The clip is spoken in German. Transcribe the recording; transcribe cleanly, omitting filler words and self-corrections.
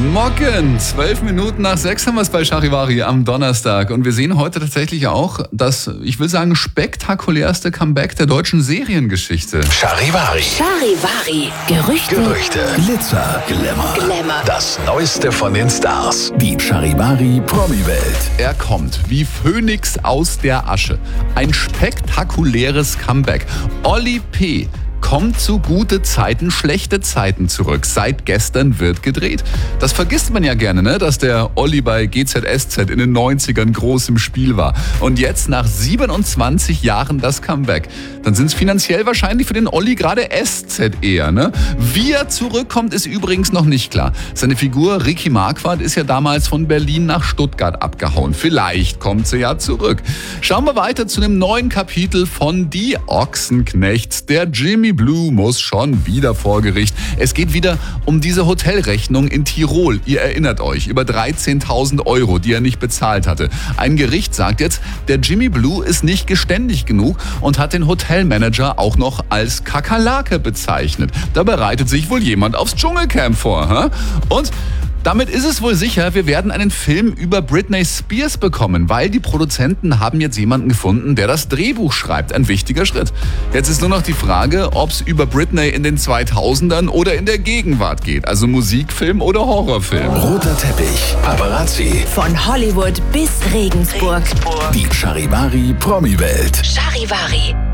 Morgen, 12 Minuten nach 6 haben wir es bei Charivari am Donnerstag. Und wir sehen heute tatsächlich auch das, ich will sagen, spektakulärste Comeback der deutschen Seriengeschichte. Charivari. Charivari. Gerüchte. Glitzer, Glamour. Das Neueste von den Stars. Die Charivari Promi-Welt. Er kommt wie Phönix aus der Asche. Ein spektakuläres Comeback. Olli P. kommt zu gute Zeiten, schlechte Zeiten zurück. Seit gestern wird gedreht. Das vergisst man ja gerne, ne? Dass der Olli bei GZSZ in den 90ern groß im Spiel war. Und jetzt nach 27 Jahren das Comeback. Dann sind es finanziell wahrscheinlich für den Olli gerade SZ eher, ne? Wie er zurückkommt, ist übrigens noch nicht klar. Seine Figur Ricky Marquardt ist ja damals von Berlin nach Stuttgart abgehauen. Vielleicht kommt sie ja zurück. Schauen wir weiter zu einem neuen Kapitel von Die Ochsenknechts. Der Jimmy Blue muss schon wieder vor Gericht. Es geht wieder um diese Hotelrechnung in Tirol. Ihr erinnert euch, über 13.000 Euro, die er nicht bezahlt hatte. Ein Gericht sagt jetzt, der Jimmy Blue ist nicht geständig genug und hat den Hotelmanager auch noch als Kakerlake bezeichnet. Da bereitet sich wohl jemand aufs Dschungelcamp vor. Hä? Und damit ist es wohl sicher, wir werden einen Film über Britney Spears bekommen, weil die Produzenten haben jetzt jemanden gefunden, der das Drehbuch schreibt. Ein wichtiger Schritt. Jetzt ist nur noch die Frage, ob es über Britney in den 2000ern oder in der Gegenwart geht. Also Musikfilm oder Horrorfilm. Roter Teppich. Paparazzi. Von Hollywood bis Regensburg. Die Charivari Promi-Welt. Charivari.